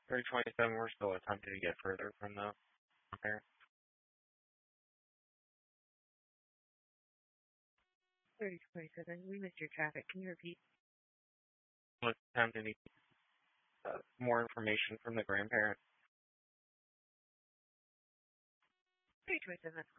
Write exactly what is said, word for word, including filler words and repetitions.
thirty twenty-seven, we're still attempting to get further from the parent. thirty twenty-seven, we missed your traffic. Can you repeat? We're attempting to get uh, more information from the grandparent. thirty twenty-seven, that's